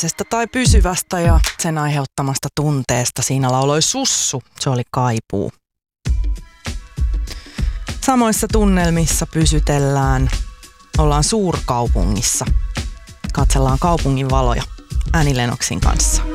tai pysyvästä ja sen aiheuttamasta tunteesta. Siinä lauloi Sussu, se oli Kaipuu. Samoissa tunnelmissa pysytellään. Ollaan suurkaupungissa. Katsellaan kaupungin valoja Annie Lennoxin kanssa.